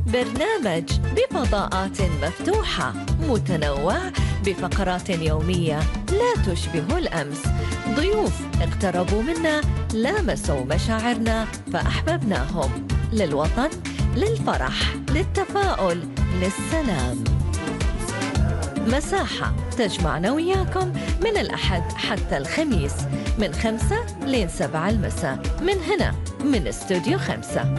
برنامج بفضاءات مفتوحة متنوع بفقرات يومية لا تشبه الأمس. ضيوف اقتربوا منا، لامسوا مشاعرنا فأحببناهم. للوطن، للفرح، للتفاؤل، للسلام. مساحة تجمعنا وياكم من الأحد حتى الخميس من 5 ل 7 المساء من هنا من استوديو 5.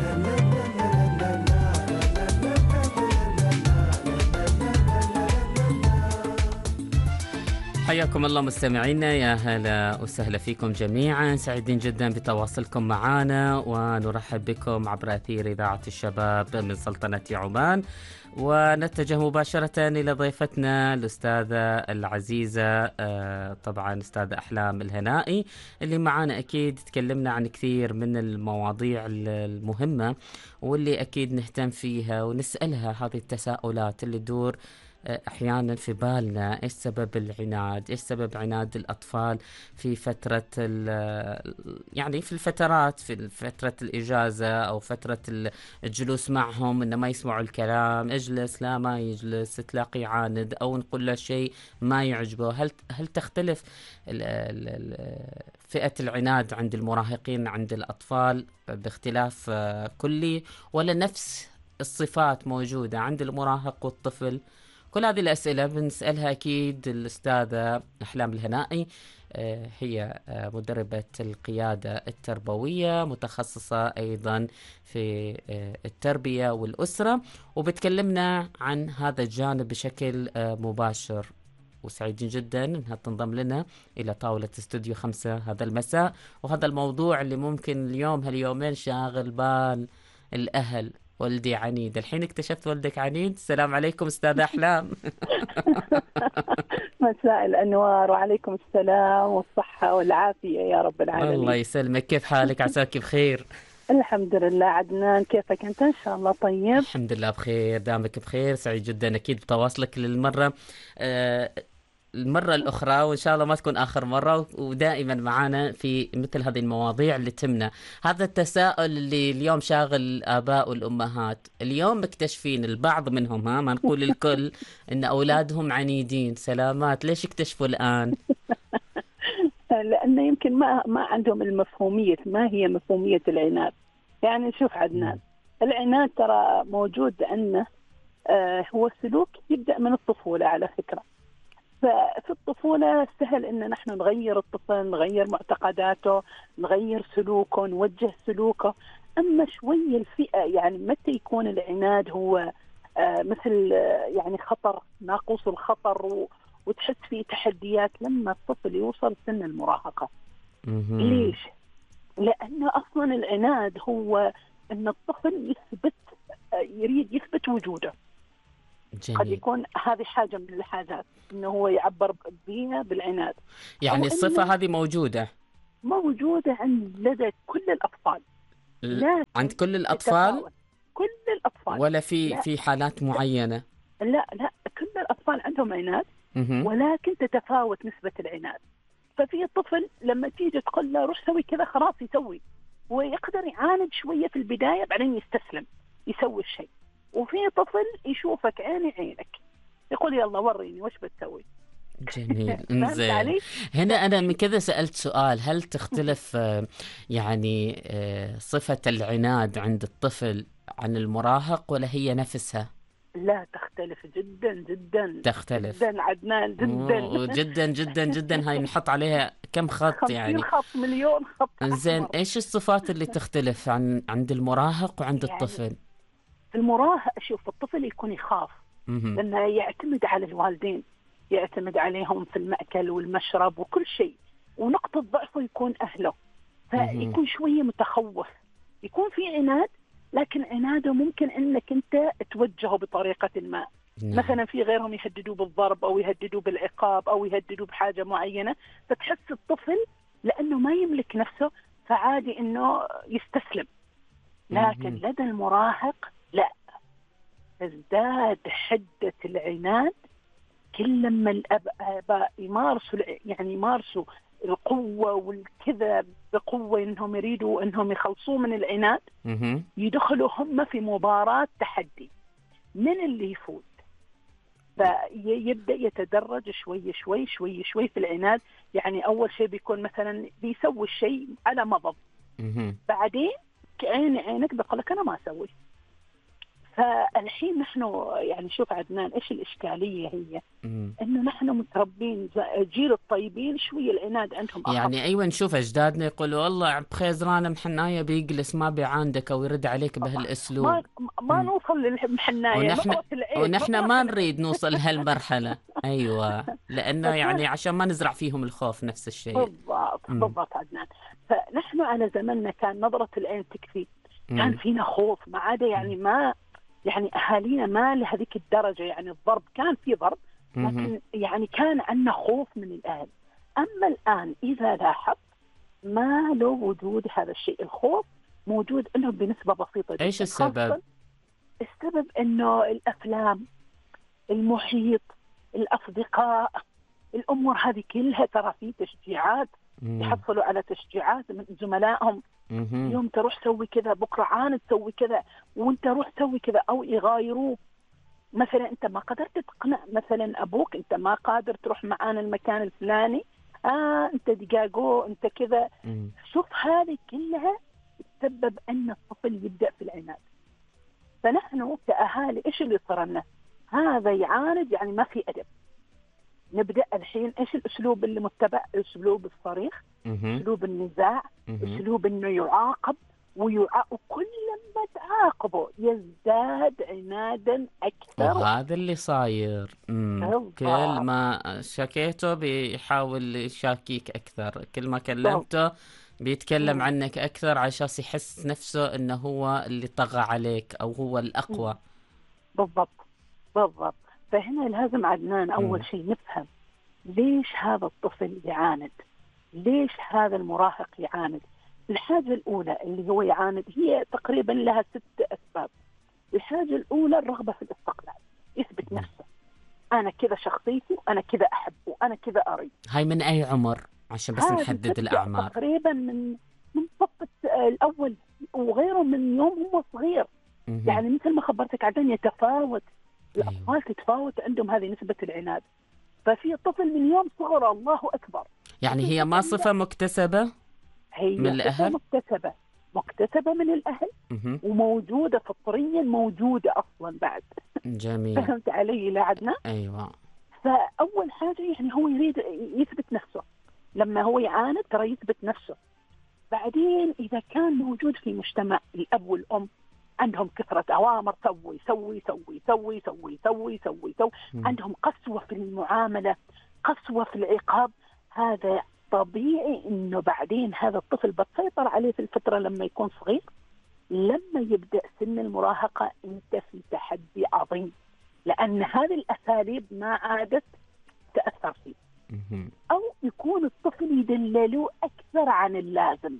حياكم الله مستمعينا، يا هلا وسهلا فيكم جميعا. سعيدين جدا بتواصلكم معنا ونرحب بكم عبر أثير إذاعة الشباب من سلطنة عمان. ونتجه مباشرة إلى ضيفتنا الأستاذة العزيزة طبعا أستاذة أحلام الهنائي اللي معانا. أكيد تكلمنا عن كثير من المواضيع المهمة واللي أكيد نهتم فيها ونسألها هذه التساؤلات اللي تدور أحيانا في بالنا. إيش سبب العناد؟ إيش سبب عناد الأطفال في فترة يعني في الفترات، في فترة الإجازة أو فترة الجلوس معهم، إنه ما يسمعوا الكلام، اجلس لا ما يجلس، تلاقي عاند أو نقول له شيء ما يعجبه. هل تختلف فئة العناد عند المراهقين عند الأطفال باختلاف كلي، ولا نفس الصفات موجودة عند المراهق والطفل؟ كل هذه الأسئلة بنسألها أكيد الأستاذة أحلام الهنائي. هي مدربة القيادة التربوية، متخصصة أيضا في التربية والأسرة، وبتكلمنا عن هذا الجانب بشكل مباشر. وسعيدين جدا أنها تنضم لنا إلى طاولة استوديو 5 هذا المساء. وهذا الموضوع اللي ممكن اليوم هاليومين شاغل بال الأهل. ولدي عنيد، الحين اكتشفت ولدك عنيد. السلام عليكم أستاذة أحلام. مساء الأنوار، وعليكم السلام والصحة والعافية يا رب العالمين. الله يسلمك، كيف حالك؟ عساك بخير؟ الحمد لله. عدنان كيفك أنت؟ إن شاء الله طيب. الحمد لله بخير، دامك بخير. سعيد جدا أكيد بتواصلك للمرة المرة الأخرى، وإن شاء الله ما تكون آخر مرة، ودائما معنا في مثل هذه المواضيع اللي تمنا. هذا التساؤل اللي اليوم شاغل الآباء والأمهات. اليوم مكتشفين البعض منهم، ما نقول الكل، إن أولادهم عنيدين. سلامات، ليش اكتشفوا الآن؟ لأنه يمكن ما عندهم المفهومية. ما هي مفهومية العناد؟ يعني شوف عدنان، العناد ترى موجود أنه هو سلوك يبدأ من الطفولة على فكرة. ففي الطفولة سهل إن نحن نغير الطفل، نغير معتقداته، نغير سلوكه، نوجه سلوكه. أما شوية الفئة، يعني متى يكون العناد هو مثل يعني خطر، ناقوس الخطر، وتحس فيه تحديات لما الطفل يوصل سن المراهقة. ليش؟ لأنه أصلا العناد هو أن الطفل يريد يثبت وجوده. جميل. قد يكون هذه حاجة من الحاجات إنه هو يعبر بها بالعناد. يعني الصفة هذه موجودة عند لدى كل الأطفال. عند كل الأطفال؟ كل الأطفال، ولا في حالات معينة؟ لا كل الأطفال عندهم عناد، ولكن تتفاوت نسبة العناد. ففي طفل لما تيجي تقول له روح سوي كذا خلاص يسوي، ويقدر يعاند شوية في البداية بعدين يستسلم يسوي الشيء. وفي طفل يشوفك عينك يقول يلا وريني وش بتسوي. جميل. زين، هنا أنا من كذا سألت سؤال، هل تختلف يعني صفة العناد عند الطفل عن المراهق، ولا هي نفسها؟ لا تختلف جدا جدا. تختلف جدا عدنان، جدا جدا جدا جدا. هاي نحط عليها كم خط؟ يعني 50 خط، مليون خط. زين، ايش الصفات اللي تختلف عند المراهق وعند يعني الطفل؟ المراهق، شوف الطفل يكون يخاف لأنه يعتمد على الوالدين، يعتمد عليهم في المأكل والمشرب وكل شيء، ونقطة ضعفه يكون أهله، فيكون شوية متخوف. يكون في عناد، لكن عناده ممكن أنك أنت توجهه بطريقة ما. مثلا في غيرهم يهددوا بالضرب أو يهددوا بالعقاب أو يهددوا بحاجة معينة، فتحس الطفل لأنه ما يملك نفسه فعادي أنه يستسلم. لكن لدى المراهق لا، تزداد حدة العناد كل لما الآباء يمارسوا القوة والكذا بقوة، إنهم يريدوا إنهم يخلصوا من العناد، يدخلوا هم في مباراة تحدي. من اللي يفوت. فيبدأ يتدرج شوي شوي شوي شوي في العناد. يعني أول شيء بيكون مثلا بيسوي الشيء على مضض، بعدين عينك بقول لك أنا ما أسوي. فالحين نحن يعني شوف عدنان إيش الإشكالية هي، إنه نحن متربين جيل الطيبين شوية العناد عندهم أخف. يعني أيوة نشوف أجدادنا يقولوا والله بخيزرانة محناية بيجلس ما بيعاندك أو يرد عليك بهالأسلوب. ما نوصل للمحناية، ونحن ما نريد نوصل لهالمرحلة. أيوة، لأنه يعني عشان ما نزرع فيهم الخوف نفس الشيء. بالضبط عدنان. فنحن على زمننا كان نظرة العين تكفي، كان فينا خوف ما عدا يعني ما يعني أهالينا ما لهذيك الدرجة. يعني الضرب كان في ضرب، لكن يعني كان عندنا خوف من الأهل. أما الآن إذا لاحظ ما له وجود هذا الشيء، الخوف موجود إنه بنسبة بسيطة جدا. إيش السبب؟ السبب إنه الأفلام، المحيط، الأصدقاء، الأمور هذه كلها ترى في تشجيعات، يحصلوا على تشجيعات من زملائهم. اليوم تروح سوي كذا، بكرة عاند تسوي كذا، وانت روح سوي كذا، أو يغايروه. مثلا أنت ما قدرت تقنع مثلا أبوك، أنت ما قادر تروح معانا المكان الفلاني، أنت دقاقو، أنت كذا. شوف هذه كلها تسبب أن الطفل يبدأ في العناد. فنحن كأهالي إيش اللي صار لنا؟ هذا يعاند يعني ما في أدب. نبدأ الحين إيش الأسلوب اللي متبع؟ أسلوب الصريخ، أسلوب النزاع، أسلوب إنه يعاقب وكل ما تعاقبه يزداد عنادا أكثر. وهذا اللي صاير. كل ما شكيته بيحاول يشاكيك أكثر، كل ما كلمته بيتكلم عنك أكثر عشان يحس نفسه إنه هو اللي طغى عليك أو هو الأقوى. بالضبط. فهنا لازم عدنان أول شيء نفهم ليش هذا الطفل يعاند، ليش هذا المراهق يعاند. الحاجة الأولى اللي هو يعاند هي تقريبا لها 6 أسباب. الحاجة الأولى الرغبة في الاستقلال، يثبت نفسه، أنا كذا شخصيتي وأنا كذا أحب وأنا كذا أريد. هاي من أي عمر عشان بس نحدد الأعمار؟ تقريبا من الصف الأول وغيره، من يوم هو صغير. يعني مثل ما خبرتك عدن يتفاوت الأطفال، تتفاوت عندهم هذه نسبة العناد. ففي طفل من يوم صغره الله أكبر. يعني هي ما صفة مكتسبة؟ هي من الأهل؟ مكتسبة من الأهل، وموجودة فطريا، موجودة أصلا بعد. جميل. فهمت علي لعدنا؟ أيوة. فأول حاجة يعني هو يريد يثبت نفسه. لما هو يعاند ترى يثبت نفسه. بعدين إذا كان موجود في مجتمع الأب والأم عندهم كثرة أوامر، سوي سوي سوي سوي سوي سوي سوي سوي، عندهم قسوة في المعاملة، قسوة في العقاب، هذا طبيعي إنه بعدين هذا الطفل بتسيطر عليه في الفترة لما يكون صغير. لما يبدأ سن المراهقة أنت في تحدي عظيم، لأن هذه الأساليب ما عادت تأثر فيه. أو يكون الطفل يدللوه أكثر عن اللازم،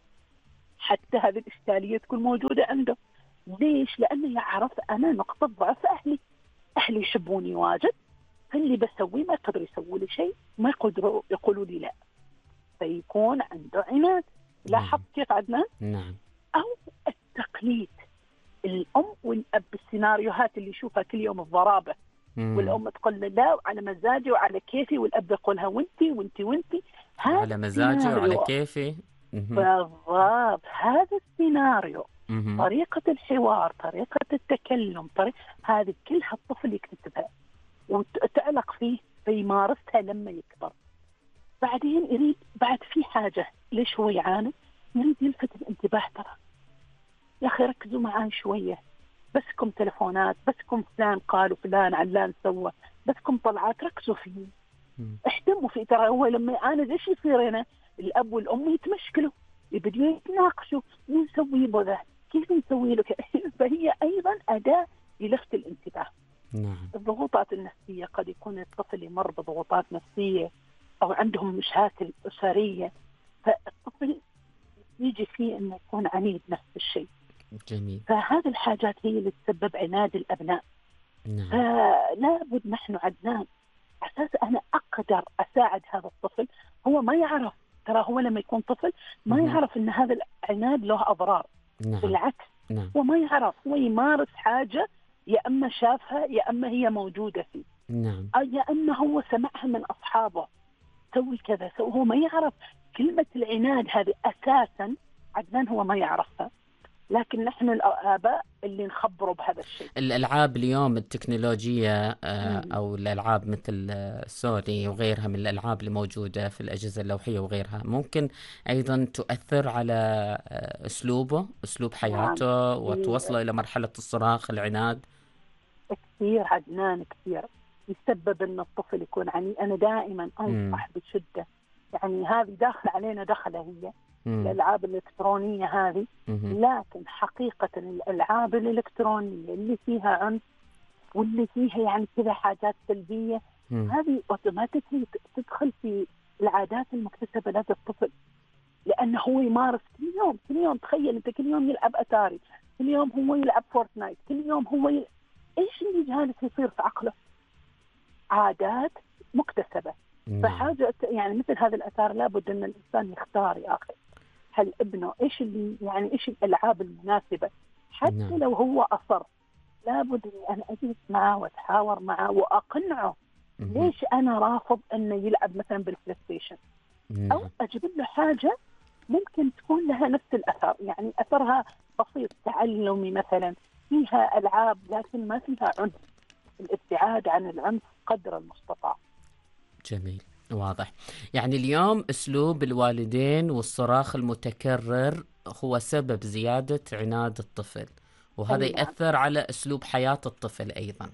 حتى هذه الإشكالية تكون موجودة عنده. ليش؟ لأنه يعرف أنا نقطة ضعف أهلي يحبوني واجد، فاللي بسويه ما يقدروا يسووا لي شيء، ما يقدروا يقولوا لي لا، فيكون عنده عناد. لاحظ كيف عدنان؟ نعم. أو التقليد، الأم والأب، السيناريوهات اللي يشوفها كل يوم، الضرابة، والأم تقول لا على مزاجي وعلى كيفي، والأب يقولها وانتي وانتي وانتي، على مزاجي وعلى كيفي. بالضبط، هذا السيناريو، طريقة الحوار، طريقة التكلم، هذه كلها الطفل يكتسبها وتعلق فيه فيمارسها لما يكبر. بعدين يريد بعد في حاجة، ليش هو يعاند؟ يريد يلفت الانتباه. ترى يا أخي ركزوا معاي شوية، بسكم تلفونات، بسكم فلان قال وفلان علان سوى، بسكم طلعات، ركزوا فيه، احتموا فيه. ترى هو لما يعاند ايش يصير هنا؟ الأب والأم يتمشكلوا، يبدوا يتناقشوا، نسوي بذا، كيف نسوي له فهي أيضا أداة للفت الانتباه. نعم. الضغوطات النفسية، قد يكون الطفل يمر بضغوطات نفسية أو عندهم مشاكل أسرية، فالطفل يجي فيه أنه يكون عنيد نفس الشيء. جميل. فهذه الحاجات هي اللي تسبب عناد الأبناء. نعم. فلا بد نحن عدنان أساس أنا أقدر أساعد هذا الطفل. هو ما يعرف، ترى هو لما يكون طفل ما يعرف أن هذا العناد له أضرار. نعم. بالعكس، نعم. هو ما يعرف، هو يمارس حاجة يا اما شافها يا اما هي موجوده فيه. نعم. يا اما هو سمعها من اصحابه، سوي كذا سوي، هو ما يعرف كلمه العناد هذه اساسا. عدنان هو ما يعرفها، لكن نحن الآباء اللي نخبروا بهذا الشيء. الألعاب اليوم التكنولوجية أو الألعاب مثل سوني وغيرها من الألعاب اللي موجودة في الأجهزة اللوحية وغيرها ممكن أيضا تؤثر على أسلوب حياته وتوصله إلى مرحلة الصراخ، العناد. كثير عدنان، كثير يسبب أن الطفل يكون عنيد. أنا دائما أنصح بشدة، يعني هذه داخل علينا دخلة هي الألعاب الإلكترونية هذه، لكن حقيقة الألعاب الإلكترونية اللي فيها عنف واللي فيها يعني كذا حاجات سلبية، هذه أوتوماتيكلي تدخل في العادات المكتسبة لدى الطفل، لأنه هو يمارس كل يوم. تخيل أنت كل يوم يلعب أتاري، كل يوم هو يلعب فورتنايت، كل يوم هو إيش اللي جالس يصير في عقله؟ عادات مكتسبة. فحاجة يعني مثل هذا الأثار لابد أن الإنسان يختار يا أخي، هل ابنه إيش اللي يعني إيش الألعاب المناسبة. حتى لو هو أصر لابد أن أنا أجلس معه وأتحاور معه وأقنعه ليش أنا رافض أنه يلعب مثلا بالبلاي ستيشن، أو أجيب له حاجة ممكن تكون لها نفس الأثر، يعني أثرها بسيط تعلمي مثلا، فيها ألعاب لكن ما فيها عنف، الابتعاد عن العنف قدر المستطاع. جميل، واضح. يعني اليوم أسلوب الوالدين والصراخ المتكرر هو سبب زيادة عناد الطفل، وهذا يأثر على أسلوب حياة الطفل أيضا.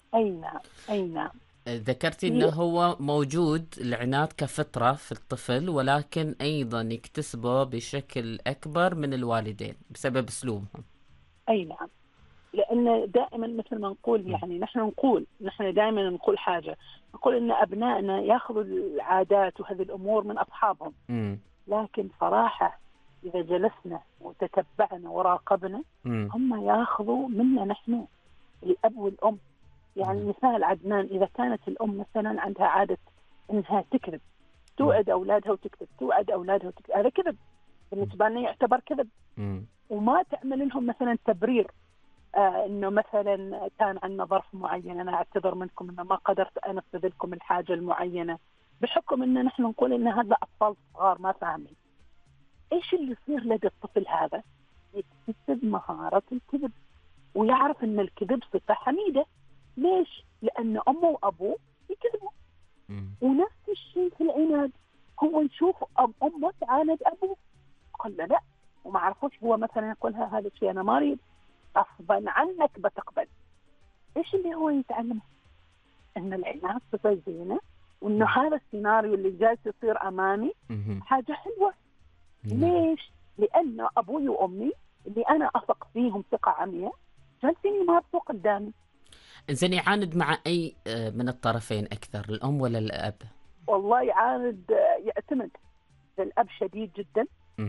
أي نعم. ذكرتي أنه هو موجود العناد كفطرة في الطفل، ولكن أيضا يكتسبه بشكل أكبر من الوالدين بسبب أسلوبهم. أي نعم، لأن دائما مثل ما نقول، يعني نحن دائما نقول حاجة، نقول إن أبنائنا يأخذوا العادات وهذه الأمور من أصحابهم، لكن صراحة إذا جلسنا وتتبعنا وراقبنا هم يأخذوا منا نحن الأب والأم. يعني مثال عدنان، إذا كانت الأم مثلا عندها عادة إنها تكذب، توعد أولادها وتكذب، هذا كذب بالنسبة لنا، يعتبر كذب. وما تعمل لهم مثلا تبرير، إنه مثلا كان عندنا ظرف معين، أنا أعتذر منكم إنه ما قدرت أنفذ لكم الحاجة المعينة، بحكم إن نحن نقول إن هذا أطفال صغار ما فاهمين. إيش اللي يصير لدى الطفل هذا؟ يكتسب مهارة الكذب، ويعرف إن الكذب صفة حميدة. ليش؟ لأن أمه وأبوه يكذبوا. ونفس الشيء في العناد، هو يشوف أمه تعاند أبوه، قال له لا، وما عرفوش هو مثلا يقولها هذا الشيء أنا ما أريد، غصبا عنك بتقبل. إيش اللي هو يتعلمه؟ إن العناد صفة زينة، وإنه هذا السيناريو اللي جالس يصير أمامي حاجة حلوة. ليش؟ لأن أبوي وأمي اللي أنا أثق فيهم ثقة عمياء جالسين يمارسوا قدامي. إنزين، يعاند مع أي من الطرفين أكثر، الأم ولا الأب؟ والله يعاند، يعتمد. الأب شديد جدا.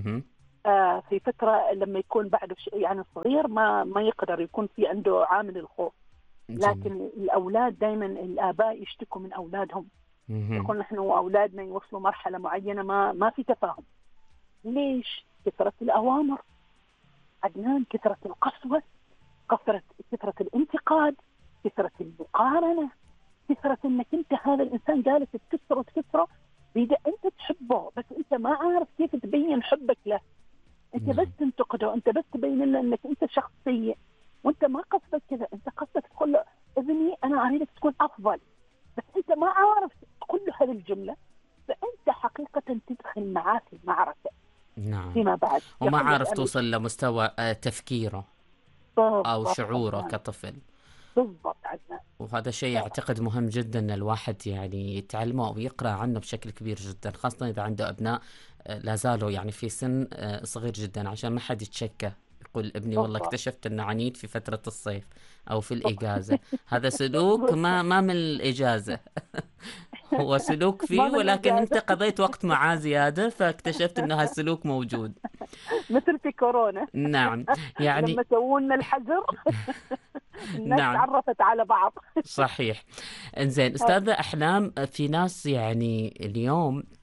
في فترة لما يكون بعد يعني صغير ما يقدر يكون في عنده عامل الخوف. لكن الأولاد دائما الآباء يشتكوا من أولادهم، يقول نحن وأولادنا يوصلوا مرحلة معينة ما في تفاهم. ليش؟ كثرة الأوامر عدنان، كثرة القسوة، كثرة الانتقاد، كثرة المقارنة، كثرة انك انت هذا الانسان جالس تكسره بيد انت تحبه، بس انت ما عارف كيف تبين حبك له. انت بس تنتقده، انت بس تبين له انك انت شخص سيء، وانت ما قصدك كذا، انت قصدك تقول له ابني انا اريدك تكون افضل، بس انت ما عارف تقول له هذه الجملة، فانت حقيقة تدخل معاه في المعركة. نعم. فيما بعد وما عارف توصل لمستوى تفكيره أو شعوره كطفل. بالضبط عدنان. وهذا شيء أعتقد مهم جدا أن الواحد يعني يتعلمه أو يقرأ عنه بشكل كبير جدا، خاصة إذا عنده أبناء لا زالوا يعني في سن صغير جدا، عشان ما حد يتشكى يقول ابني والله اكتشفت أنه عنيد في فترة الصيف أو في الإجازة. هذا سلوك ما من الإجازة هو سلوك فيه، ولكن أنت قضيت وقت معاه زيادة فاكتشفت أنه هالسلوك موجود. مثل في كورونا. نعم، يعني لما سوونا الحجر الناس نعم. تعرفت على بعض. صحيح. انزين أستاذة أحلام، في ناس يعني اليوم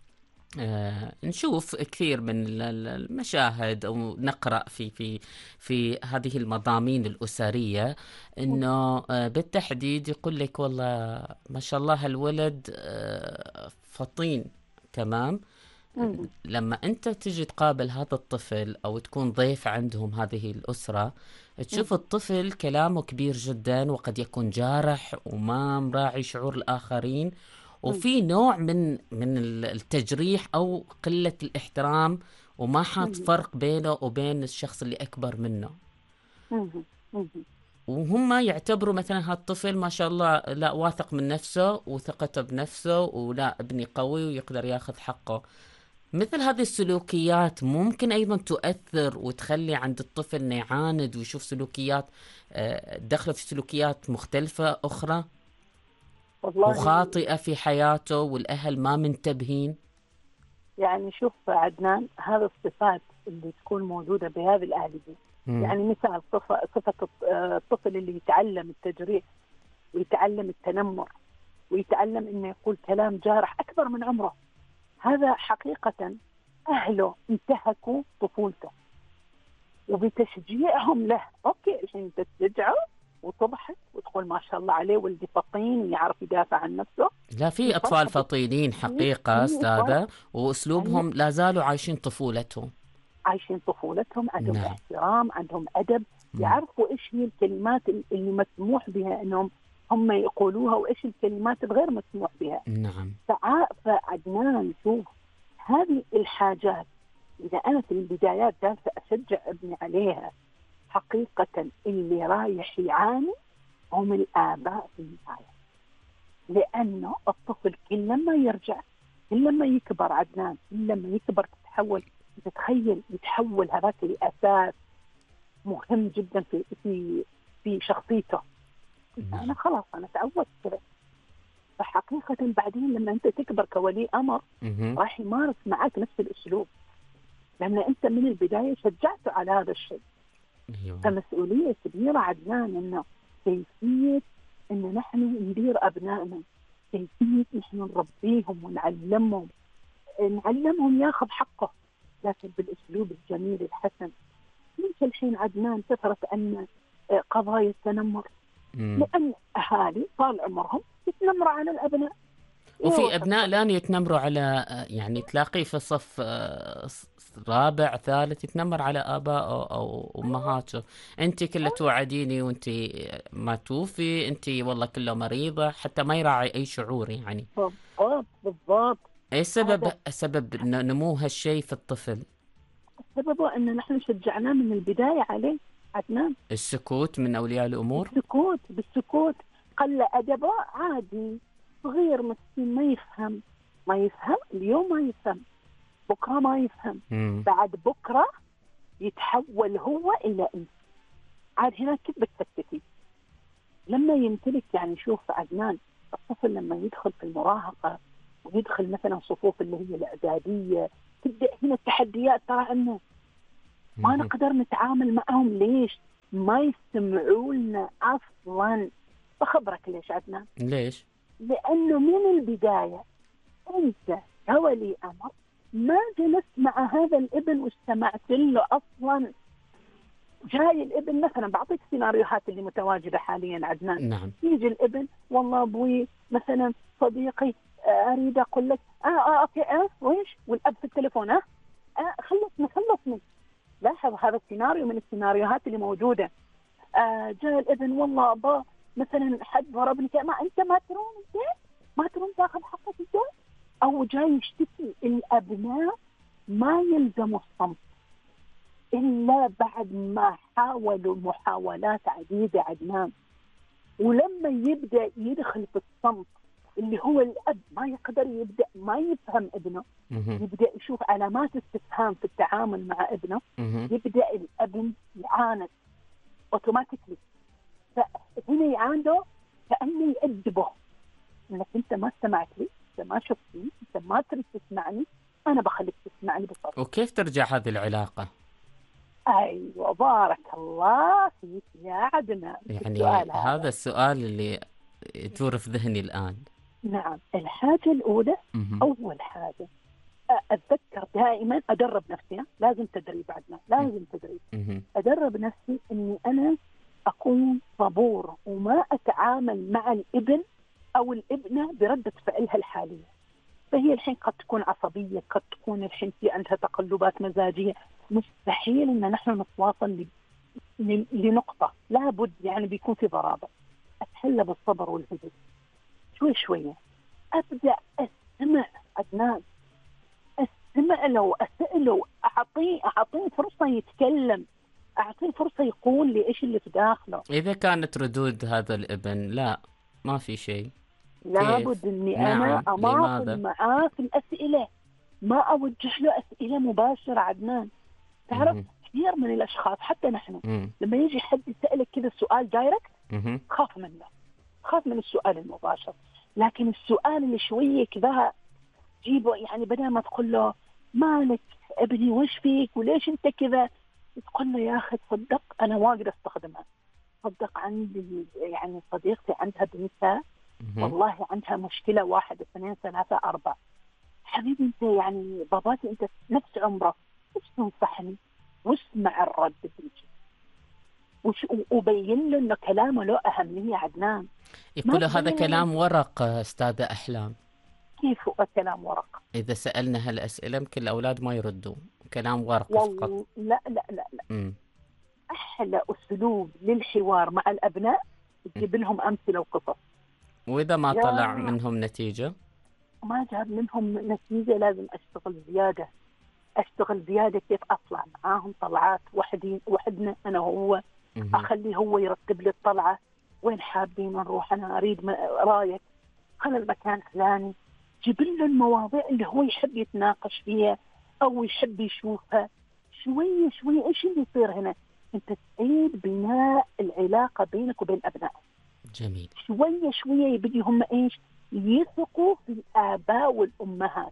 نشوف كثير من المشاهد أو نقرأ في هذه المضامين الأسرية، إنه بالتحديد يقول لك والله ما شاء الله هالولد فطين. تمام. لما أنت تجي تقابل هذا الطفل أو تكون ضيف عندهم هذه الأسرة، تشوف الطفل كلامه كبير جدا وقد يكون جارح وما مراعي شعور الآخرين، وفي نوع من التجريح أو قلة الاحترام، وما حاط فرق بينه وبين الشخص اللي أكبر منه. وهم يعتبروا مثلا هالطفل ما شاء الله لا واثق من نفسه وثقته بنفسه ولا ابني قوي ويقدر ياخذ حقه. مثل هذه السلوكيات ممكن أيضا تؤثر وتخلي عند الطفل إنه يعاند ويشوف سلوكيات، دخله في سلوكيات مختلفة أخرى وخاطئة في حياته والأهل ما منتبهين. يعني شوف عدنان، هذا الصفات اللي تكون موجودة بهذه الأهالي، يعني مثال صفة الطفل اللي يتعلم التجريح ويتعلم التنمر ويتعلم إنه يقول كلام جارح أكبر من عمره، هذا حقيقة أهله انتهكوا طفولته، وبتشجيعهم له أوكي الحين تشجعه وتضحك وتقول ما شاء الله عليه ولدي فطين ويعرف يدافع عن نفسه. لا، في أطفال فطينين حقيقة أستاذة، وأسلوبهم لا زالوا عايشين طفولتهم، عندهم احترام، عندهم أدب، يعرفوا إيش هي الكلمات اللي مسموح بها إنهم هم يقولوها وإيش الكلمات الغير مسموح بها. نعم. فعدنان شوف هذه الحاجات إذا أنا في البدايات جالسة أشجع ابني عليها، حقيقة اللي رايح يعاني هم الآباء في النهاية، لأنه الطفل كل لما يرجع، كل لما يكبر عدنان، كل لما يكبر تتخيل يتحول هذاك الأساس مهم جدا في شخصيته. أنا خلاص أنا تعودت كذا، فحقيقة بعدين لما أنت تكبر كولي أمر راح يمارس معك نفس الأسلوب، لأن أنت من البداية شجعته على هذا الشيء. فمسؤولية كبيرة عدنان إنه كيفية إن نحن ندير أبنائنا، كيفية نحن نربيهم ونعلمهم ياخذ حقه، لكن بالأسلوب الجميل الحسن. ليش الحين عدنان كثرت أن قضايا التنمر؟ لأن أهالي طال عمرهم يتنمروا على الأبناء، وفي أبناء الآن يتنمروا على، يعني تلاقي في صف رابع ثالث يتنمر على آبائه أو أمهاته. أنت كله توعديني وأنت ما توفي، أنت والله كله مريضة، حتى ما يراعي أي شعور. يعني بالضبط. أي سبب نمو هالشيء في الطفل؟ سببه أن نحن شجعناه من البداية عليه عدنان. السكوت من أولياء الأمور، بالسكوت قل أدبه، عادي، صغير مسكين ما يفهم اليوم، ما يفهم بكرة، ما يفهم بعد بكرة يتحول هو إلى أنت. عاد هناك كيف بتسكتي لما يمتلك؟ يعني شوف عدنان، الطفل لما يدخل في المراهقة ويدخل مثلا صفوف اللي هي الإعدادية، تبدأ هنا التحديات، ترى أنه ما نقدر نتعامل معهم. ليش؟ ما يستمعوا لنا أصلا. بخبرك ليش عدنان؟ ليش؟ لأنه من البداية أنت كولي أمر ما جلست مع هذا الابن واستمعت له أصلا. جاي الابن مثلا، بعطيك سيناريوهات اللي متواجدة حاليا عدنان. نعم. يجي الابن والله أبوي مثلا صديقي أريد أقول لك أوكي وإيش، والأب في التليفون خلصني. لاحظ هذا السيناريو من السيناريوهات اللي موجودة. جاء الابن والله أبا مثلا حد ضربني، ما أنت ما ترون تاخذ حقك أنت، أو جاي يشتكي. الأبناء ما يلزموا الصمت إلا بعد ما حاولوا محاولات عديدة عدنان، ولما يبدأ يدخل في الصمت اللي هو الأب ما يقدر يبدأ ما يفهم ابنه، يبدأ يشوف علامات استفهام في التعامل مع ابنه، يبدأ الابن يعاند اوتوماتيكلي. فهنا يعانده كأنه يأدبه، انك انت ما استمعت لي، انت ما شفتني، انت ما تريد تسمعني، انا بخليك تسمعني بصوت. وكيف ترجع هذه العلاقة؟ ايوه بارك الله فيك يا عدنان. يعني هذا السؤال اللي يدور في ذهني الآن. نعم. الحاجة الأولى، أول حاجة أتذكر دائما أدرب نفسي، لازم تدريب عدنا، لازم تدريب. أدرب نفسي إني أنا أكون صبور وما أتعامل مع الابن أو الابنة بردة فعلها الحالية. فهي الحين قد تكون عصبية، قد تكون الحين في عندها تقلبات مزاجية، مستحيل إن نحن نتواصل لنقطة، لابد يعني بيكون في ضرابة. أتحلى بالصبر والهدوء شوي شوية، أبدأ أستمع عدنان، أستمع له، أسأله، أعطيه فرصة يتكلم، أعطيه فرصة يقول لي إيش اللي في داخله. إذا كانت ردود هذا الابن لا ما في شيء، لابد إني أنا نعم. أماطل معاه في الأسئلة، ما أوجه له أسئلة مباشرة عدنان. تعرف كثير من الأشخاص حتى نحن لما يجي حد يسألك كذا السؤال دايركت خاف منه، خاف من السؤال المباشر. لكن السؤال اللي شوية كذا جيبه، يعني بدل ما تقول له مالك ابني وش فيك وليش انت كذا، تقول له يا أخي تصدق أنا واقدر أستخدمها، صدق عندي يعني صديقتي عندها بنتها والله عندها مشكلة 1 2 3 4، حبيبي انت يعني باباتي انت نفس عمره، وش تنصحني؟ واسمع الرد بيجي وبين له انه كلامه له اهميه عدنان. يقول هذا كلام ورق استاذة احلام. كيف كلام ورق؟ اذا سالنا هالاسئله يمكن الاولاد ما يردوا، كلام ورق فقط. لا لا لا لا. احلى اسلوب للحوار مع الابناء تجيب لهم امثله وقصص، واذا ما طلع منهم نتيجه، ما جاب منهم نتيجه، لازم اشتغل زياده كيف اطلع معاهم طلعات وحدنا انا وهو، اخليه هو يرتب لي الطلعه، وين حابين نروح، انا اريد رايك، خلي المكان فلاني، جيب له المواضيع اللي هو يحب يتناقش فيها او يحب يشوفها. شويه شويه ايش اللي يصير هنا؟ انت تعيد بناء العلاقه بينك وبين ابنائك. جميل. شويه شويه يبدي هم ايش؟ يثقوا في الاباء والامهات،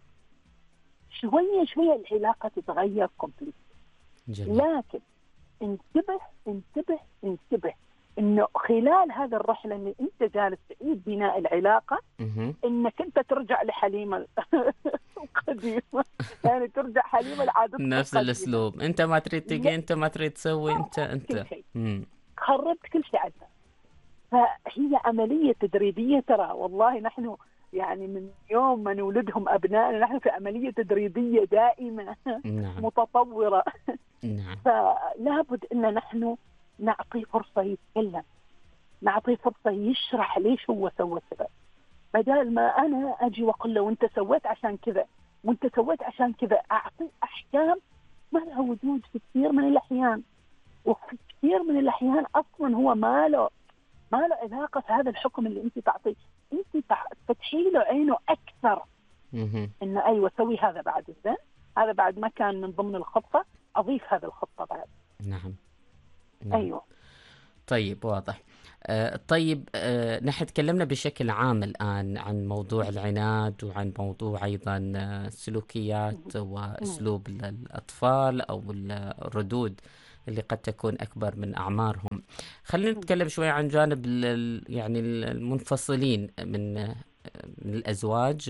شويه شويه العلاقه تتغير كومبليت. لكن انتبه انتبه انتبه انه خلال هذا الرحله اللي انت جالس تعيد بناء العلاقه انك انت ترجع لحليمه القديمه، يعني ترجع حليمه لعادتك نفس الاسلوب، انت ما تريد تجي، انت ما تريد تسوي، انت كل شيء. خربت كل شيء عندنا. فهي عمليه تدريبيه ترى، والله نحن يعني من يوم ما نولدهم أبنائنا نحن في عملية تدريبية دائمة. نعم. متطورة. نعم. فلابد أن نحن نعطيه فرصة يتكلم، نعطيه فرصة يشرح ليش هو سوى كذا، بدل ما أنا أجي وأقول له وأنت سويت عشان كذا وأنت سويت عشان كذا، أعطيه أحكام ما لها وجود في كثير من الأحيان. وفي كثير من الأحيان أصلا هو ما له علاقة في هذا الحكم اللي أنت تعطيه، أنت تفتحي له عينه أكثر إنه أيوة سوي هذا بعد الزين، هذا بعد ما كان من ضمن الخطة، أضيف هذا الخطة بعد. نعم. أيوة. طيب واضح. طيب نحن تكلمنا بشكل عام الآن عن موضوع العناد وعن موضوع أيضا السلوكيات وأسلوب الأطفال أو الردود اللي قد تكون أكبر من أعمارهم. خلينا نتكلم شوي عن جانب يعني المنفصلين من الأزواج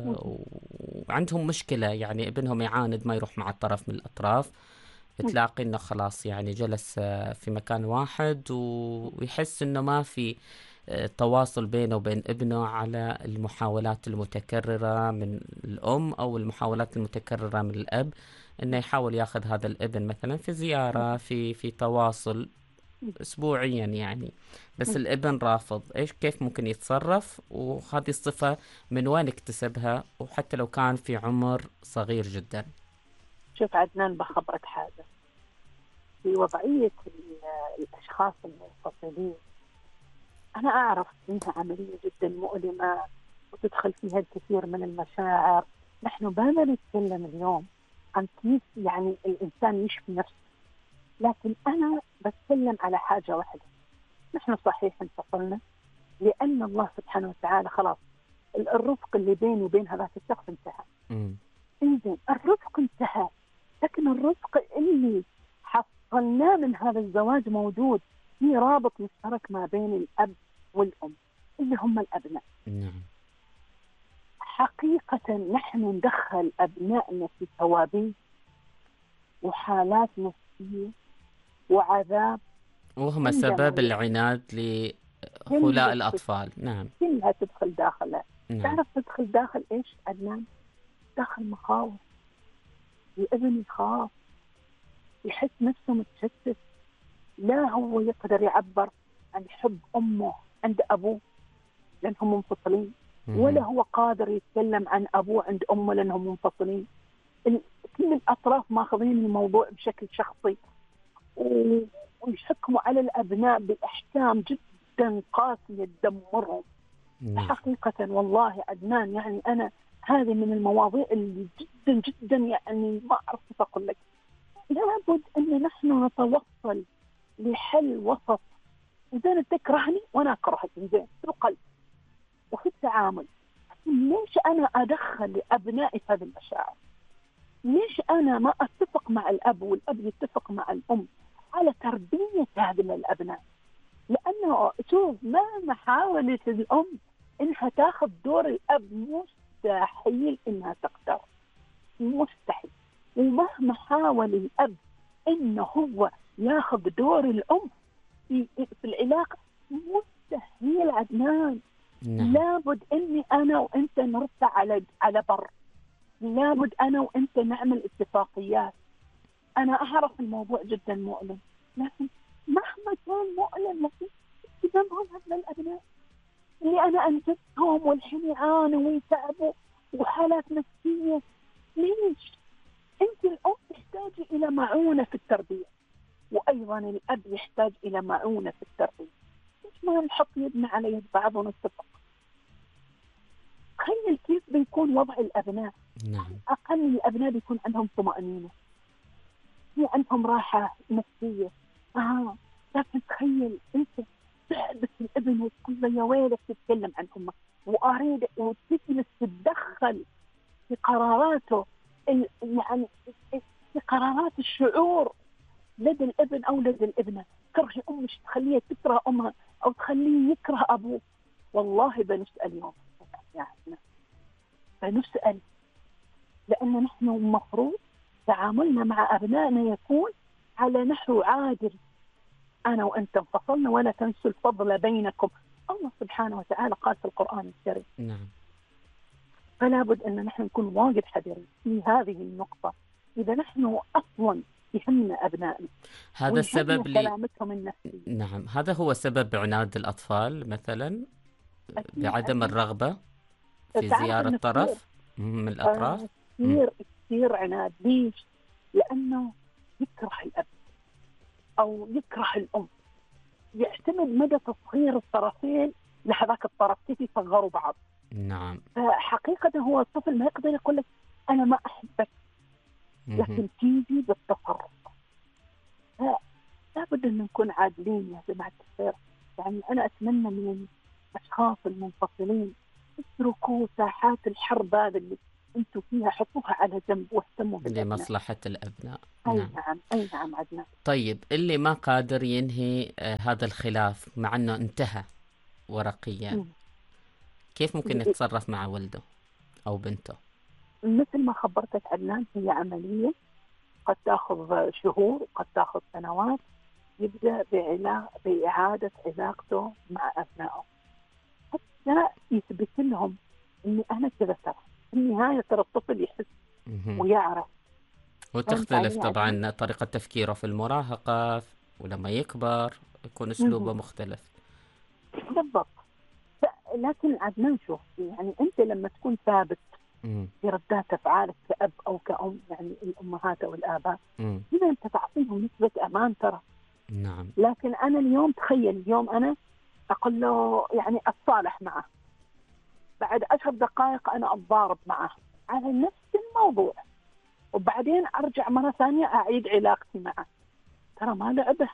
وعندهم مشكلة، يعني ابنهم يعاند ما يروح مع الطرف من الأطراف، تلاقي إنه خلاص يعني جلس في مكان واحد ويحس إنه ما في تواصل بينه وبين ابنه على المحاولات المتكررة من الأم أو المحاولات المتكررة من الأب إنه يحاول ياخذ هذا الابن مثلا في زيارة في تواصل أسبوعيا يعني، بس الابن رافض. كيف ممكن يتصرف؟ وهذه الصفة من وين اكتسبها؟ وحتى لو كان في عمر صغير جدا. شوف عدنان، بخبرك حاجة في وضعية الأشخاص المنفصلين، أنا أعرف إنها عملية جدا مؤلمة وتدخل فيها الكثير من المشاعر. نحن بدنا نتكلم اليوم عن كيف يعني الإنسان يشفي نفسه، لكن أنا بتكلم على حاجة واحدة. نحن صحيح انفصلنا لأن الله سبحانه وتعالى خلاص الرفق اللي بيني وبين هذاك الشخص انتهى. إنزين الرفق انتهى، لكن الرفق اللي حصلناه من هذا الزواج موجود، في رابط مشترك ما بين الأب والأم اللي هم الأبناء. حقيقة نحن ندخل أبنائنا في ثوابين وحالات نفسية وعذاب، وهم سبب العناد لهؤلاء الأطفال. نعم، كلها تدخل داخلها. نعم. تعرف تدخل داخل إيش عدنان؟ داخل مخاوف. الابن يخاف، يحس نفسه متشتت، لا هو يقدر يعبر عن حب أمه عند أبوه لأنهم منفصلين، ولا هو قادر يتكلم عن أبوه عند أمه لأنهم منفصلين. كل الأطراف ماخذين الموضوع بشكل شخصي ويحكموا على الأبناء بأحكام جدا قاسية تدمرهم. حقيقة والله عدنان، يعني أنا هذه من المواضيع اللي جدا جدا يعني ما أعرف كيف أقول لك. لابد أن نحن نتوصل لحل وسط. إذا تكرهني وأنا أكرهك زين في القلب وفي التعامل، ليش أنا أدخل لأبنائي هذه المشاعر؟ ليش أنا ما أتفق مع الأب والأب يتفق مع الأم على تربية هذه الأبناء؟ لأنه شوف، مهما حاولت الأم إنها تاخذ دور الأب مستحيل إنها تقدر، مستحيل. ومهما حاول الأب إنه هو ياخذ دور الأم في العلاقة، مستحيل عدنان. لابد إني أنا وإنت نرفع على بر، لابد أنا وإنت نعمل اتفاقيات. أنا أعرف الموضوع جدا مؤلم، لكن مهما كان مؤلم لكن قدامهم هذول الأبناء اللي أنا أنجبتهم والحين يعانوا ويتعبوا وحالات نفسية. ليش؟ أنت الأم تحتاج إلى معونة في التربية، وأيضا الأب يحتاج إلى معونة في التربية. ليش ما نحط يدنا على يد بعض ونتفق؟ تخيل كيف بيكون وضع الأبناء. نعم. أقل الأبناء بيكون عندهم طمأنينة، في عندهم راحة نفسية. لكن تخيل أنت تعبت الابن وتقول له يا ويلك تتكلم عن أمك، وأريد وتجلس تتدخل في قراراته، يعني في قرارات الشعور لدى الابن أو لدى الابنة. كره أمه تخليه تكره أمها أو تخليه يكره أبوه. والله بنسأل يوم يعني بنسأل، لأن نحن المفروض تعاملنا مع أبنائنا يكون على نحو عادل. أنا وأنت انفصلنا ولا تنسوا الفضل بينكم، الله سبحانه وتعالى قال في القرآن الكريم. نعم. فلا بد أن نحن نكون واجد حذرين في هذه النقطة. إذا نحن أصلا يهمنا أبنائنا، هذا السبب سلامتهم النفسية. نعم، هذا هو سبب عناد الأطفال مثلا، بعدم الرغبة في زيارة طرف من الأطراف. كثير عناد. ليش؟ لأنه يكره الأب أو يكره الأم. يعتمد مدى تصغير الطرفين لهذاك الطرف كيف يصغروا بعض. نعم. فحقيقة هو الطفل ما يقدر يقول لك أنا ما أحبك، لكن تيجي بالتصرف. لابد أن نكون عادلين يا جماعة الخير. يعني أنا أتمنى من الأشخاص المنفصلين اتركوا ساحات الحرب هذا اللي انتم فيها، حطوها على جنب واهتموا لمصلحة الأبناء. أي نعم عدنان. طيب، اللي ما قادر ينهي هذا الخلاف مع أنه انتهى ورقيا، كيف ممكن يتصرف مع ولده أو بنته؟ مثل ما خبرتك عدنان، هي عملية قد تأخذ شهور وقد تأخذ سنوات. يبدأ بإعادة علاقته مع أبنائه حتى يثبت لهم إني أنا كذا. ترى في النهاية ترى الطفل يحس ويعرف. وتختلف طبعا طريقة تفكيره في المراهقة، ولما يكبر يكون أسلوبه مختلف. بالضبط. لكن عدنان شوف، يعني أنت لما تكون ثابت في ردات أفعالك كأب أو كأم، يعني الأمهات أو الآباء، هنا أنت تعطيهم نسبة أمان ترى. نعم. لكن أنا اليوم تخيل، اليوم أنا أقول له يعني أتصالح معه، بعد 10 دقائق أنا أتضارب معه على نفس الموضوع، وبعدين أرجع مرة ثانية أعيد علاقتي معه. ترى ما لعبه.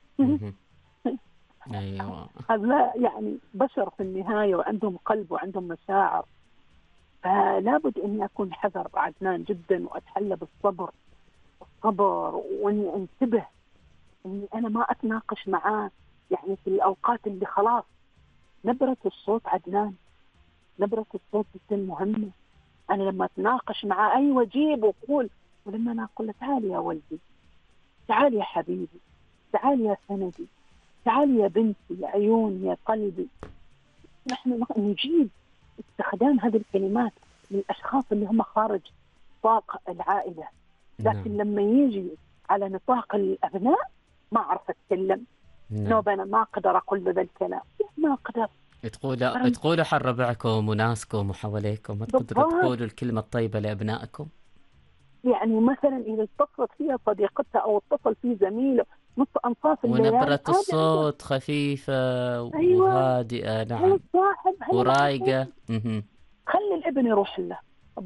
أيوة. هذا يعني بشر في النهاية وعندهم قلب وعندهم مشاعر. فلا بد أني أكون حذر عدنان جدا، وأتحلى بالصبر وأني أنتبه أني أنا ما أتناقش معاه يعني في الأوقات اللي خلاص نبرة الصوت عدنان نبرة الصوت جدا مهمة. أنا لما أتناقش مع أي جيب وقول، ولما أنا أقول له تعال يا ولدي، تعال يا حبيبي، تعال يا سندي، تعال يا بنتي، يا عيون، يا قلبي. نحن نجيب استخدام هذه الكلمات للأشخاص اللي هم خارج نطاق العائلة، لكن لما يجي على نطاق الأبناء ما أعرف أتكلم. أنا ما أقدر أقول له ذا الكلام، ما أقدر. تقولوا حر ربعكم وناسكم وحواليكم، ما تقدروا تقولوا الكلمة الطيبة لأبنائكم؟ يعني مثلا إذا اتصلت فيها صديقتها أو اتصل فيه زميله نص أنصاف الليل ونبرة الصوت خفيفة وهادئة، نعم، ورايقة. خلي الابن يروح له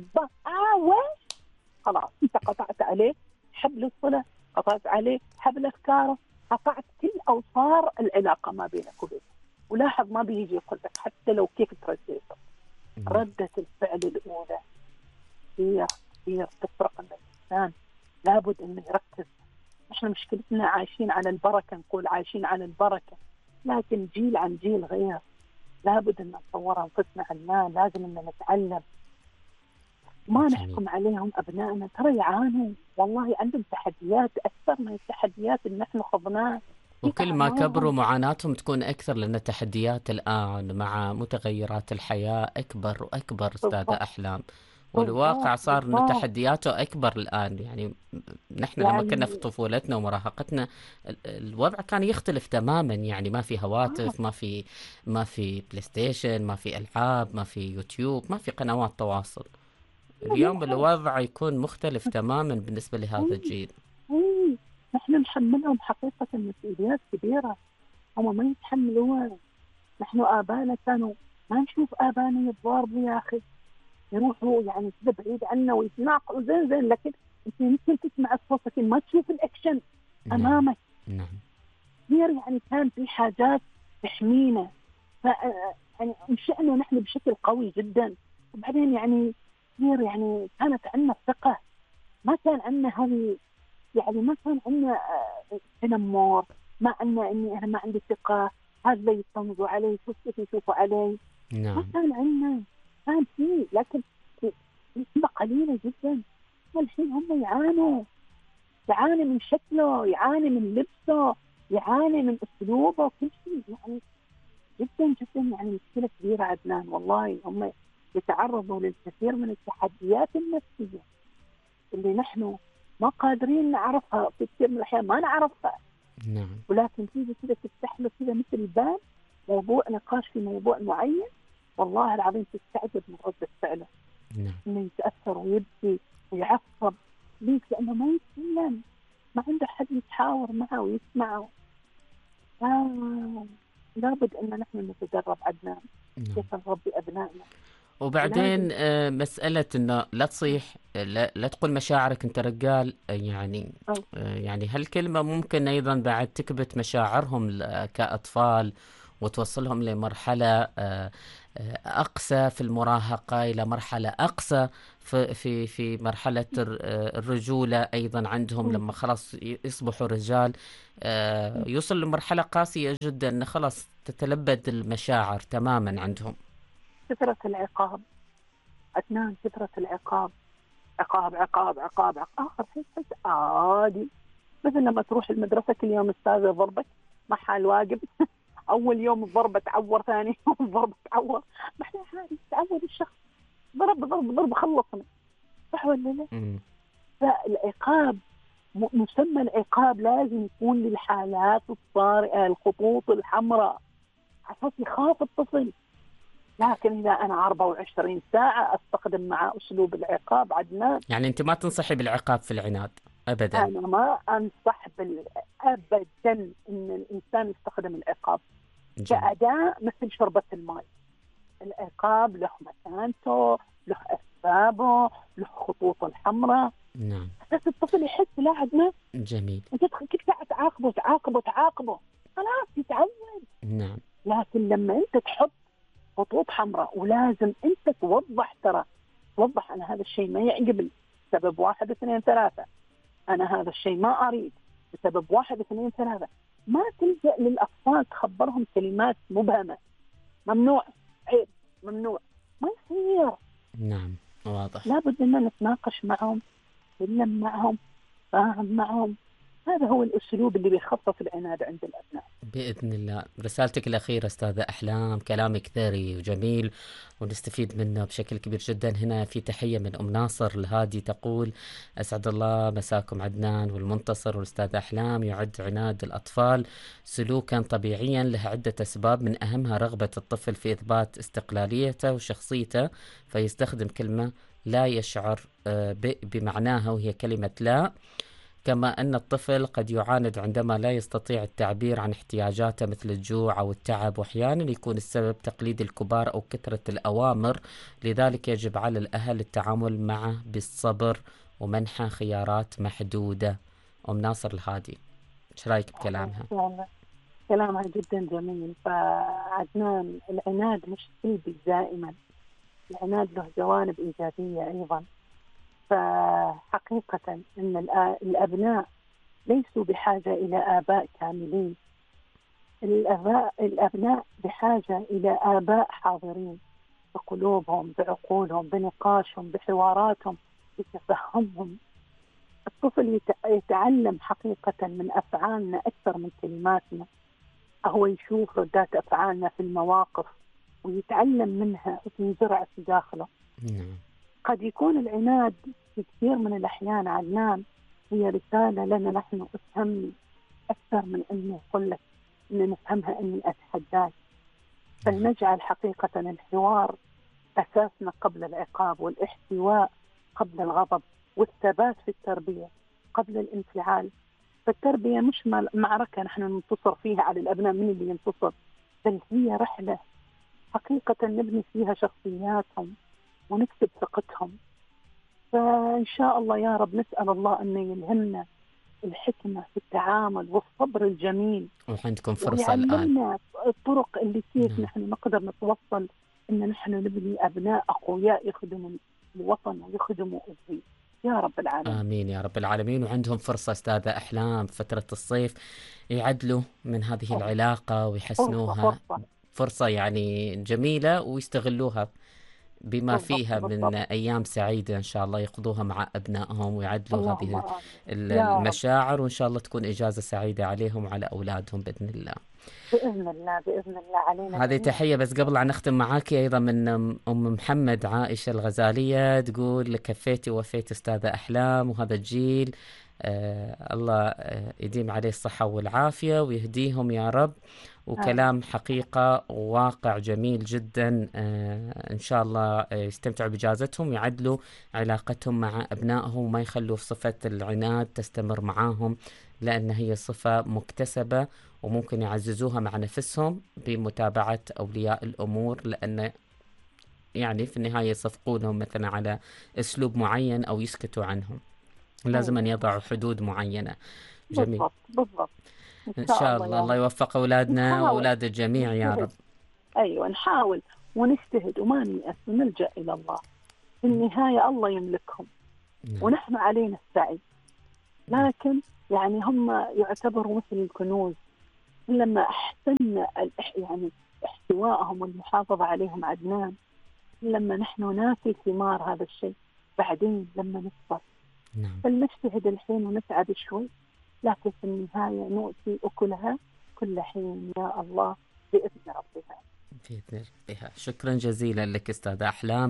وين خلاص أنت قطعت عليه حبل الصلة، قطعت عليه حبل أفكاره، قطعت كل أوصار العلاقة ما بينك وبينه. ولاحظ ما بيجي يقول لك حتى لو كيف ترجيته، ردة الفعل الأولى كثير تفرق من الإنسان. لابد أنه يركز. إحنا مشكلتنا عايشين على البركة، نقول عايشين على البركة، لكن جيل عن جيل غير. لابد أن نطور أنفسنا عننا، لازم أن نتعلم. ما نحكم عليهم أبنائنا، ترى يعانوا والله، عندهم تحديات أكثر من التحديات اللي نحن خضناها. وكل ما كبروا معاناتهم تكون أكثر، لأن التحديات الآن مع متغيرات الحياة أكبر وأكبر أستاذة أحلام، والواقع صار إن تحدياته أكبر الآن. يعني نحن لما كنا في طفولتنا ومراهقتنا الوضع كان يختلف تماما، يعني ما في هواتف، ما في بلاي ستيشن، ما في ألعاب، ما في يوتيوب، ما في قنوات تواصل. اليوم الوضع يكون مختلف تماما بالنسبة لهذا الجيل. نحن نحملهم حقيقة مسؤوليات كبيرة هم ما يتحملوها. نحن آبانا كانوا ما نشوف آبانا يتضاربوا يا أخي، يروحوا يعني كذا بعيد عنا ويتناقضوا زين، لكن أنت يمكن تسمع الصوت لكن ما تشوف الأكشن أمامك. يعني كان في حاجات تحمينا، يعني انشأنا نحن بشكل قوي جدا. وبعدين يعني يعني كانت عندنا ثقة، ما كان عندنا هذه، يعني ما كان عندنا تنمر، ما عندنا اني انا ما عندي ثقة، هذا يطنزوا علي، كيف يشوفوا علي. ما كان عندنا، كان فيه لكن نسبة قليلة جدا. والحين هم يعاني من شكله، يعاني من لبسه، يعاني من اسلوبه، كل شيء يعني جدا جدا. يعني مشكلة كبيرة عدنان والله. هم يتعرضوا للكثير من التحديات النفسية اللي نحن ما قادرين نعرفها، في كثير من الأحيان ما نعرفها. ولكن تيجي كذا تفتح له كذا مثل الباب، موضوع نقاش في موضوع معين، والله العظيم تستعجب من ردة فعله. إنه يتأثر ويبكي ويعصب. ليش؟ لأنه ما يتكلم، ما عنده حد يتحاور معه ويسمعه. لابد أن نحن نتدرب عدنان كيف نربي أبنائنا. وبعدين مسألة إنه لا تصيح، لا تقول مشاعرك أنت رجال، يعني هالكلمة ممكن أيضا بعد تكبت مشاعرهم كأطفال وتوصلهم لمرحلة أقسى في المراهقة، إلى مرحلة أقسى في مرحلة الرجولة أيضا عندهم، لما خلاص يصبحوا رجال يوصل لمرحلة قاسية جدا أن خلاص تتلبد المشاعر تماما عندهم. كثرة العقاب أثناء كثرة العقاب، عقاب آخر شيء عادي. مثل لما تروح المدرسة كل يوم أستاذة ضربك ما حال واجب. أول يوم الضربة تعور، ثاني يوم الضربة تعور، ما احنا عادي تعود الشخص. ضرب خلصنا، صح ولا لا؟ فالعقاب مسمى العقاب لازم يكون للحالات الطارئة، الخطوط الحمراء، عشان يخاف الطفل. لكن إذا أنا 24 ساعة أستخدم مع أسلوب العقاب عدنان، يعني أنت ما تنصحي بالعقاب في العناد أبدا؟ أنا ما أنصح أبدا إن الإنسان يستخدم العقاب كأداة مثل شربة الماء. العقاب له مكانته، له أسبابه، له خطوط الحمراء. بس الطفل يحس لا عدنان. جميل. أنت كل ساعة تعاقبه خلاص يتعود. لكن لما أنت تحط خطوط حمراء، ولازم أنت توضح أنا هذا الشيء ما يعجبني بسبب 1 2 3، أنا هذا الشيء ما أريد بسبب 1 2 3. ما تلجأ للأطفال تخبرهم كلمات مبهمة، ممنوع، عيب، ممنوع. ما يصير. نعم واضح. لابد أن نتناقش معهم، نتكلم معهم، فاهم معهم. هذا هو الأسلوب اللي بيخفف العناد عند الأبناء بإذن الله. رسالتك الأخيرة أستاذة أحلام، كلامك ثري وجميل ونستفيد منه بشكل كبير جدا. هنا في تحية من أم ناصر الهادي تقول: أسعد الله مساكم عدنان والمنتصر والأستاذة أحلام. يعد عناد الأطفال سلوكا طبيعيا له عدة أسباب، من أهمها رغبة الطفل في إثبات استقلاليته وشخصيته، فيستخدم كلمة لا يشعر بمعناها وهي كلمة لا. كما أن الطفل قد يعاند عندما لا يستطيع التعبير عن احتياجاته مثل الجوع أو التعب، وأحيانا يكون السبب تقليد الكبار أو كثرة الأوامر. لذلك يجب على الأهل التعامل معه بالصبر ومنحه خيارات محدودة. أم ناصر الهادي، ايش رايك بكلامها؟ كلامها جدا جميل. فعدنان، العناد مش سلبي دائما، العناد له جوانب إيجابية أيضا. فحقيقة أن الأبناء ليسوا بحاجة إلى آباء كاملين. الأبناء بحاجة إلى آباء حاضرين بقلوبهم، بعقولهم، بنقاشهم، بحواراتهم، بتفهمهم. الطفل يتعلم حقيقة من أفعالنا أكثر من كلماتنا. هو يشوف ردات أفعالنا في المواقف ويتعلم منها وتنزرع في داخله. قد يكون العناد في كثير من الأحيان عدنان هي رسالة لنا نحن، افهمني أكثر من أني أقول لك أن نفهمها أني أتحداك. فلنجعل حقيقة الحوار أساسنا قبل العقاب، والاحتواء قبل الغضب، والثبات في التربية قبل الانفعال. فالتربية مش معركة نحن ننتصر فيها على الأبناء من اللي ينتصر، بل هي رحلة حقيقة نبني فيها شخصياتهم ونكسب ثقتهم. فإن شاء الله يا رب نسأل الله أن يلهمنا الحكمة في التعامل والصبر الجميل، وعندكم فرصة الآن ويعلمنا الطرق اللي كيف نحن نقدر نتوصل إن نحن نبني أبناء أقوياء يخدموا الوطن ويخدموا الدين يا رب العالمين. آمين يا رب العالمين. وعندهم فرصة أستاذة أحلام فترة الصيف يعدلوا من هذه العلاقة ويحسنوها. فرصة يعني جميلة ويستغلوها بما فيها من أيام سعيدة إن شاء الله يقضوها مع أبنائهم ويعدلوا هذه المشاعر، وإن شاء الله تكون إجازة سعيدة عليهم وعلى أولادهم بإذن الله. بإذن الله بإذن الله علينا. هذه تحية. بس قبل أن نختم معاك أيضا من أم محمد عائشة الغزالية تقول: كفيتي ووفيتي أستاذة أحلام، وهذا الجيل الله يديم عليه الصحة والعافية ويهديهم يا رب. وكلام حقيقة وواقع جميل جدا. إن شاء الله يستمتعوا بإجازتهم ويعدلوا علاقتهم مع أبنائهم وما يخلوا صفة العناد تستمر معاهم، لأن هي صفة مكتسبة وممكن يعززوها مع نفسهم بمتابعة أولياء الأمور، لأن يعني في النهاية يصفقونهم مثلا على أسلوب معين أو يسكتوا عنهم. لازم أن يضعوا حدود معينة. جميل. بالضبط. إن شاء الله. الله يوفق أولادنا وأولاد الجميع يا رب. أيوة نحاول ونجتهد وما نيأس ونلجأ إلى الله. في النهاية الله يملكهم ونحن علينا السعي، لكن يعني هم يعتبروا مثل الكنوز. لما أحسننا يعني احتوائهم والمحافظة عليهم عدنان، لما نحن ناكل ثمار هذا الشيء بعدين لما نكبر. فلنجتهد الحين ونتعب شوي، لكن في النهاية نؤتي أكلها كل حين يا الله بإذن ربها. بإذن ربها. شكرا جزيلا لك أستاذة أحلام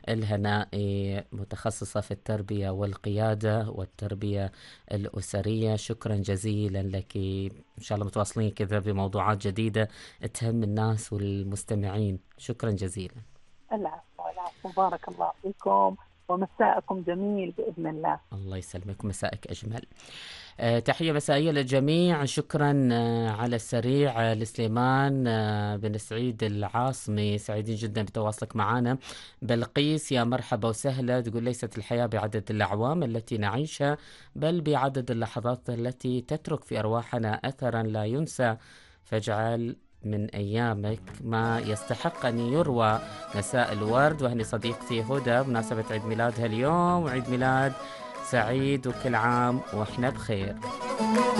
الهنائي، متخصصة في التربية والقيادة والتربية الأسرية. شكرا جزيلا لك. إن شاء الله متواصلين كذا بموضوعات جديدة تهم الناس والمستمعين. شكرا جزيلا. العفو. بارك الله فيكم ومساءكم جميل بإذن الله. الله يسلمك، مساءك أجمل. تحية مسائية للجميع. شكرا على السريع لسليمان بن سعيد العاصمي، سعيدين جدا بتواصلك معنا. بلقيس يا مرحبا وسهلا، تقول: ليست الحياة بعدد الأعوام التي نعيشها، بل بعدد اللحظات التي تترك في أرواحنا أثرا لا ينسى، فاجعل من أيامك ما يستحق أن يروى. مساء الورد. وهني صديقتي هدى بمناسبة عيد ميلادها اليوم، وعيد ميلاد سعيد وكل عام وإحنا بخير.